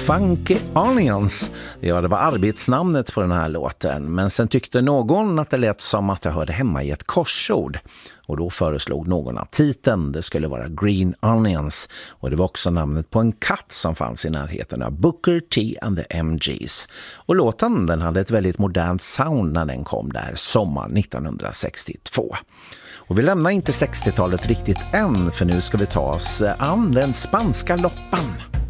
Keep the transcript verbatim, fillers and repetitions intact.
Funky Onions. Ja, det var arbetsnamnet på den här låten. Men sen tyckte någon att det lät som att jag hörde hemma i ett korsord. Och då föreslog någon att titeln det skulle vara Green Onions. Och det var också namnet på en katt som fanns i närheten av Booker T and the M Gs. Och låten den hade ett väldigt modernt sound när den kom där sommar nittonhundrasextiotvå. Och vi lämnar inte sextiotalet riktigt än, för nu ska vi ta oss an den spanska loppan.